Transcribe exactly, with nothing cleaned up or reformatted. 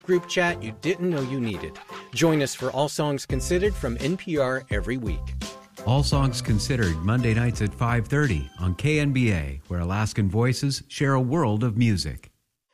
group chat you didn't know you needed. Join us for All Songs Considered from N P R every week. All Songs Considered, Monday nights at five thirty on K N B A, where Alaskan voices share a world of music.